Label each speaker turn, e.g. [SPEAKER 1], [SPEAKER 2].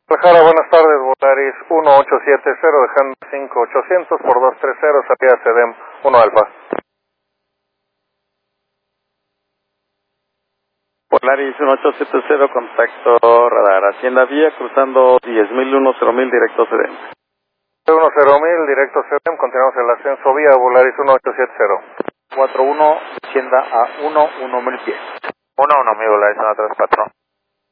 [SPEAKER 1] Guadalajara, buenas tardes, Volaris 1870, dejando 5800 por 230, salida CEDEM 1 Alfa.
[SPEAKER 2] Volaris 1870, contacto radar, Hacienda Vía, cruzando 10.000, 10.000, directo CEDEM.
[SPEAKER 1] 10.000, directo CEDEM, continuamos el ascenso vía Volaris 1870.
[SPEAKER 3] 41, Hacienda a 1, 1.000 pies.
[SPEAKER 4] 1, 1, mi Volaris 134.